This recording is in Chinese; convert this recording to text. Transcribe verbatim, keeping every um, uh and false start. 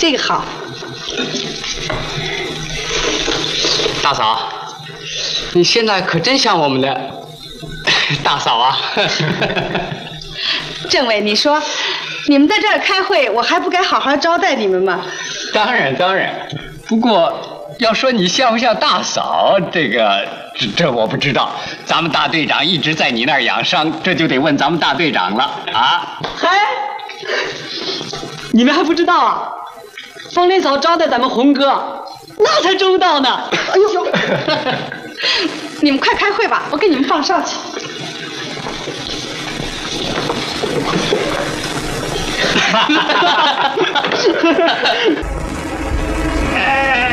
这个好。 大嫂，你现在可真像我们的大嫂啊！ 政委，你说，你们在这儿开会，我还不该好好招待你们吗？ 当然当然，不过要说你像不像大嫂，这个这这我不知道。咱们大队长一直在你那儿养伤，这就得问咱们大队长了啊！ 嗨，你们还不知道啊？风铃嫂招待咱们红哥，那才周到呢。哎呦， 你们快开会吧，我给你们放哨去。 哎